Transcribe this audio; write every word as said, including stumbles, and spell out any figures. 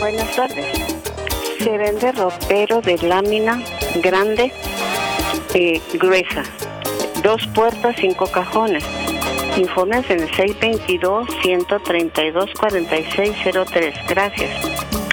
Buenas tardes. Se vende ropero de lámina grande, eh, gruesa, dos puertas, cinco cajones. Informes en seis dos dos, uno tres dos, cuatro seis cero tres. Gracias.